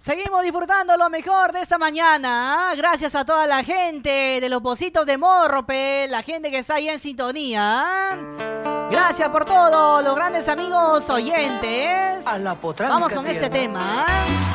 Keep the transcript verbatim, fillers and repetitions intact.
Seguimos disfrutando lo mejor de esta mañana. Gracias a toda la gente de los Pocitos de Morrope, la gente que está ahí en sintonía. Gracias por todo, los grandes amigos oyentes. A la potranca Vamos con tierra. este tema.